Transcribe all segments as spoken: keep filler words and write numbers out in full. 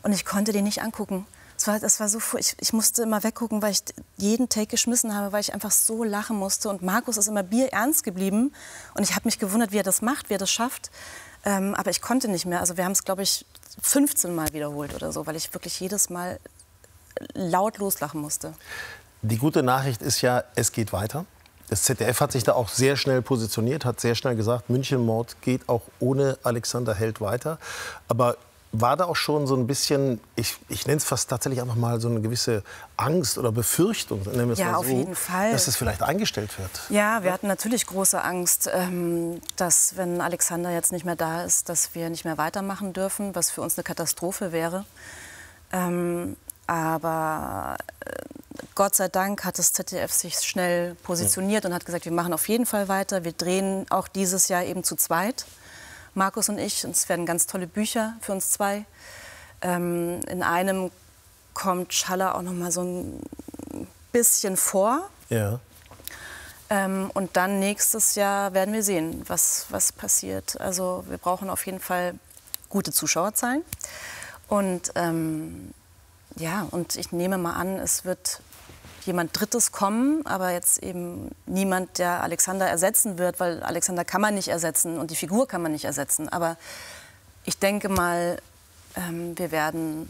Und ich konnte den nicht angucken. Es war, das war so, ich, ich musste immer weggucken, weil ich jeden Take geschmissen habe, weil ich einfach so lachen musste. Und Markus ist immer bierernst geblieben. Und ich habe mich gewundert, wie er das macht, wie er das schafft. Ähm, aber ich konnte nicht mehr. Also wir haben es, glaube ich, fünfzehn Mal wiederholt oder so, weil ich wirklich jedes Mal laut loslachen musste. Die gute Nachricht ist ja, es geht weiter. Das Z D F hat sich da auch sehr schnell positioniert, hat sehr schnell gesagt, München-Mord geht auch ohne Alexander Held weiter. Aber war da auch schon so ein bisschen, ich, ich nenne es fast tatsächlich einfach mal so eine gewisse Angst oder Befürchtung, nennen wir es Ja, mal auf so, jeden Fall. dass es vielleicht eingestellt wird? Ja, wir hatten natürlich große Angst, ähm, dass, wenn Alexander jetzt nicht mehr da ist, dass wir nicht mehr weitermachen dürfen, was für uns eine Katastrophe wäre. Ähm, aber äh, Gott sei Dank hat das Z D F sich schnell positioniert und hat gesagt, wir machen auf jeden Fall weiter. Wir drehen auch dieses Jahr eben zu zweit, Markus und ich. Und es werden ganz tolle Bücher für uns zwei. Ähm, in einem kommt Schaller auch noch mal so ein bisschen vor. Ja. Ähm, und dann nächstes Jahr werden wir sehen, was, was passiert. Also wir brauchen auf jeden Fall gute Zuschauerzahlen. Und ähm, ja, und ich nehme mal an, es wird jemand Drittes kommen, aber jetzt eben niemand, der Alexander ersetzen wird, weil Alexander kann man nicht ersetzen und die Figur kann man nicht ersetzen. Aber ich denke mal, ähm, wir werden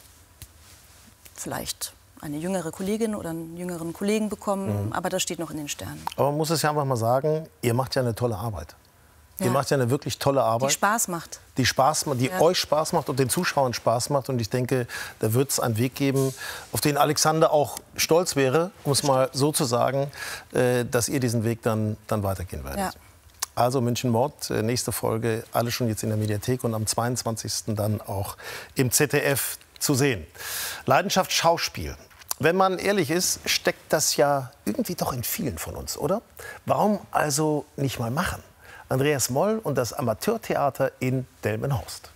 vielleicht eine jüngere Kollegin oder einen jüngeren Kollegen bekommen, mhm. aber das steht noch in den Sternen. Aber man muss es ja einfach mal sagen, ihr macht ja eine tolle Arbeit. Ja. Ihr macht ja eine wirklich tolle Arbeit. Die Spaß macht. Die Spaß macht, die ja. euch Spaß macht und den Zuschauern Spaß macht. Und ich denke, da wird es einen Weg geben, auf den Alexander auch stolz wäre, um es mal so zu sagen, äh, dass ihr diesen Weg dann, dann weitergehen werdet. Ja. Also München-Mord, äh, nächste Folge, alle schon jetzt in der Mediathek und am zweiundzwanzigsten dann auch im Z D F zu sehen. Leidenschaft Schauspiel. Wenn man ehrlich ist, steckt das ja irgendwie doch in vielen von uns, oder? Warum also nicht mal machen? Andreas Moll und das Amateurtheater in Delmenhorst.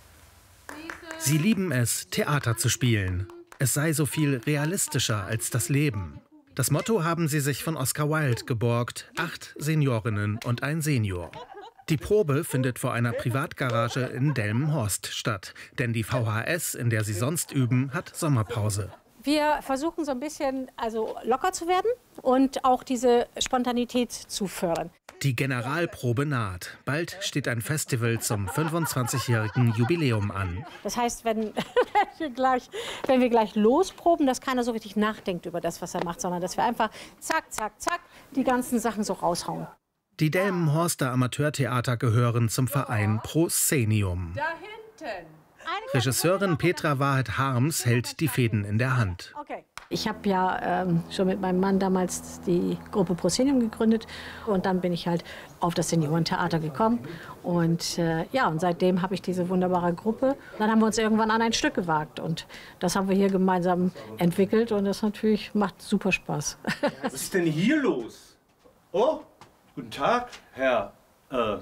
Sie lieben es, Theater zu spielen. Es sei so viel realistischer als das Leben. Das Motto haben sie sich von Oscar Wilde geborgt: acht Seniorinnen und ein Senior. Die Probe findet vor einer Privatgarage in Delmenhorst statt. Denn die V H S, in der sie sonst üben, hat Sommerpause. Wir versuchen so ein bisschen also locker zu werden und auch diese Spontanität zu fördern. Die Generalprobe naht. Bald steht ein Festival zum fünfundzwanzigjährigen Jubiläum an. Das heißt, wenn, wenn, wir gleich, wenn wir gleich losproben, dass keiner so richtig nachdenkt über das, was er macht, sondern dass wir einfach zack, zack, zack die ganzen Sachen so raushauen. Die Delmenhorster Amateurtheater gehören zum Verein Proszenium. Da hinten. Regisseurin Petra Wahrheit-Harms hält die Fäden in der Hand. Okay. Ich habe ja ähm, schon mit meinem Mann damals die Gruppe Proszenium gegründet und dann bin ich halt auf das Seniorentheater gekommen und äh, ja, und seitdem habe ich diese wunderbare Gruppe. Dann haben wir uns irgendwann an ein Stück gewagt und das haben wir hier gemeinsam entwickelt und das natürlich macht super Spaß. Was ist denn hier los? Oh, guten Tag, Herr äh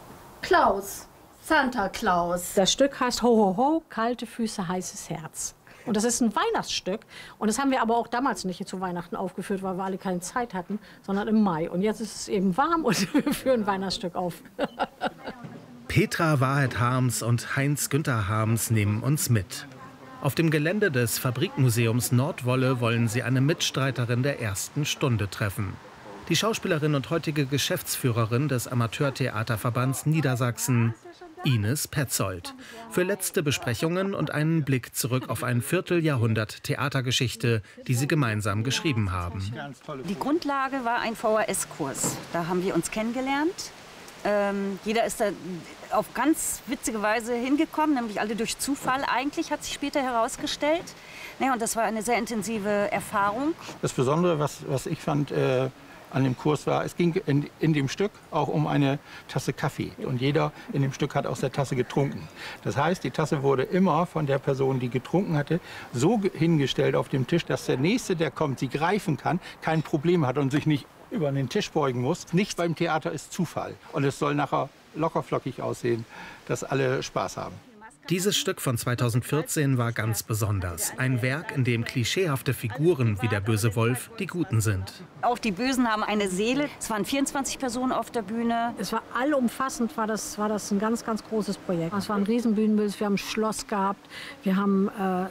Klaus. Santa Claus. Das Stück heißt Ho, ho, ho, kalte Füße, heißes Herz. Und das ist ein Weihnachtsstück. Und das haben wir aber auch damals nicht zu Weihnachten aufgeführt, weil wir alle keine Zeit hatten, sondern im Mai. Und jetzt ist es eben warm und wir führen ein Weihnachtsstück auf. Petra Wahrheit-Harms und Heinz-Günther Harms nehmen uns mit. Auf dem Gelände des Fabrikmuseums Nordwolle wollen sie eine Mitstreiterin der ersten Stunde treffen. Die Schauspielerin und heutige Geschäftsführerin des Amateurtheaterverbands Niedersachsen, Ines Petzold. Für letzte Besprechungen und einen Blick zurück auf ein Vierteljahrhundert Theatergeschichte, die sie gemeinsam geschrieben haben. Die Grundlage war ein V H S-Kurs. Da haben wir uns kennengelernt. Ähm, jeder ist da auf ganz witzige Weise hingekommen, nämlich alle durch Zufall eigentlich, hat sich später herausgestellt. Ja, und das war eine sehr intensive Erfahrung. Das Besondere, was, was ich fand, äh an dem Kurs war, es ging in, in dem Stück auch um eine Tasse Kaffee. Und jeder in dem Stück hat aus der Tasse getrunken. Das heißt, die Tasse wurde immer von der Person, die getrunken hatte, so hingestellt auf dem Tisch, dass der Nächste, der kommt, sie greifen kann, kein Problem hat und sich nicht über den Tisch beugen muss. Nichts beim Theater ist Zufall. Und es soll nachher lockerflockig aussehen, dass alle Spaß haben. Dieses Stück von zweitausendvierzehn war ganz besonders. Ein Werk, in dem klischeehafte Figuren wie der böse Wolf die Guten sind. Auch die Bösen haben eine Seele. Es waren vierundzwanzig Personen auf der Bühne. Es war allumfassend, war das, war das ein ganz, ganz großes Projekt. Es war ein Riesenbühnenbild, wir haben ein Schloss gehabt, wir haben äh,